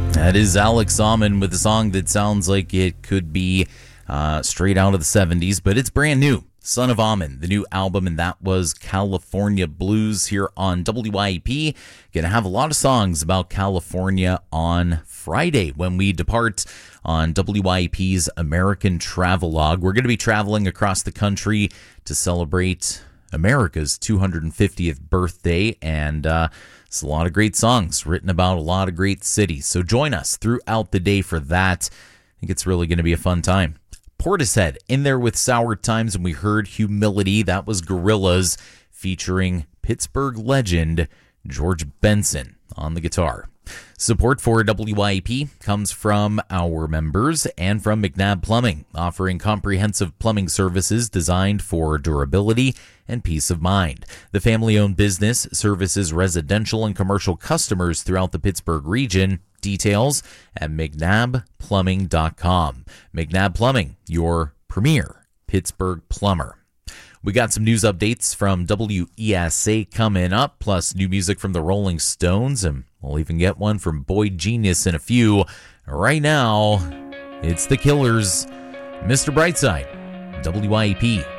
That is Alex Almond with a song that sounds like it could be straight out of the 70s, but it's brand new. Son of Almond, the new album, and that was California Blues here on WYEP. Going to have a lot of songs about California on Friday when we depart on WYEP's American Travelogue. We're going to be traveling across the country to celebrate America's 250th birthday, and it's a lot of great songs written about a lot of great cities. So join us throughout the day for that. I think it's really going to be a fun time. Portishead in there with Sour Times, and we heard Humility. That was Gorillaz featuring Pittsburgh legend George Benson on the guitar. Support for WYEP comes from our members and from McNabb Plumbing, offering comprehensive plumbing services designed for durability and peace of mind. The family-owned business services residential and commercial customers throughout the Pittsburgh region. Details at McNabbPlumbing.com. McNabb Plumbing, your premier Pittsburgh plumber. We got some news updates from WESA coming up, plus new music from the Rolling Stones, and we'll even get one from Boy Genius in a few. Right now, it's The Killers, Mr. Brightside, WYEP.